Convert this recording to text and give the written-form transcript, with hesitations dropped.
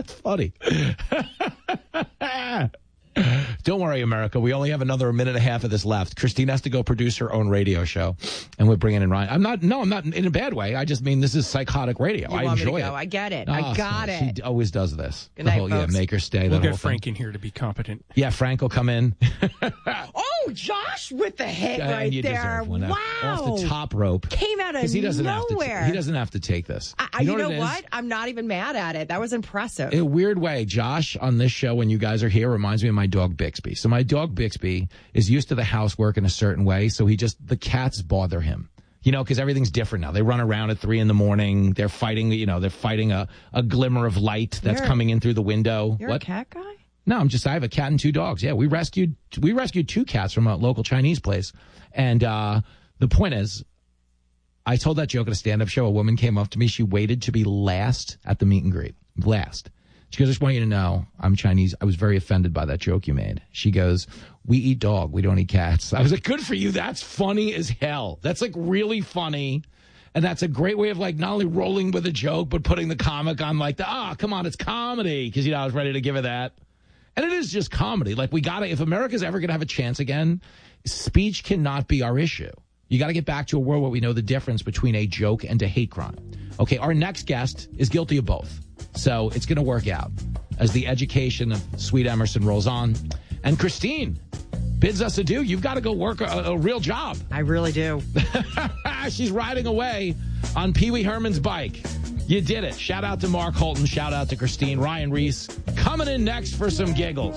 That's funny. Don't worry, America. We only have another minute and a half of this left. Christine has to go produce her own radio show, and we're bringing in Ryan. I'm not in a bad way. I just mean this is psychotic radio. I enjoy it. I get it. I got it. She always does this. Good night, folks. Yeah, make her stay. We'll get Frank in here to be competent. Yeah, Frank will come in. Oh, Josh with the hit right you there. Deserve one. Wow. Off the top rope. Came out of nowhere. He doesn't have to take this. You know what? I'm not even mad at it. That was impressive. In a weird way, Josh on this show when you guys are here reminds me of my dog Bixby. So my dog Bixby is used to the housework in a certain way, so the cats bother him. You know, because everything's different now. They run around at 3 a.m. They're fighting, they're fighting a glimmer of light that's coming in through the window. You're a cat guy? No, I have a cat and 2 dogs. Yeah, we rescued 2 cats from a local Chinese place. And the point is, I told that joke at a stand-up show. A woman came up to me. She waited to be last at the meet and greet. Last. She goes, I just want you to know, I'm Chinese. I was very offended by that joke you made. She goes, we eat dog. We don't eat cats. I was like, good for you. That's funny as hell. That's like really funny. And that's a great way of like not only rolling with a joke, but putting the comic on like, come on, it's comedy. Because, I was ready to give her that. And it is just comedy. Like if America's ever going to have a chance again, speech cannot be our issue. You got to get back to a world where we know the difference between a joke and a hate crime. Okay, our next guest is guilty of both. So it's going to work out as the education of Sweet Emerson rolls on. And Christine bids us adieu. You've got to go work a real job. I really do. She's riding away on Pee Wee Herman's bike. You did it. Shout out to Mark Holton. Shout out to Christine. Ryan Reese coming in next for some giggles.